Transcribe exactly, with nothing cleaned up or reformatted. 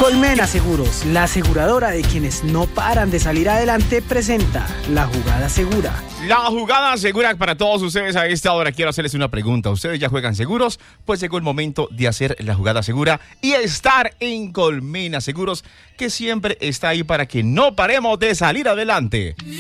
Colmena Seguros, la aseguradora de quienes no paran de salir adelante, presenta La Jugada Segura. La jugada segura para todos ustedes a esta hora. Quiero hacerles una pregunta. ¿Ustedes ya juegan seguros? Pues llegó el momento de hacer la jugada segura y estar en Colmena Seguros, que siempre está ahí para que no paremos de salir adelante.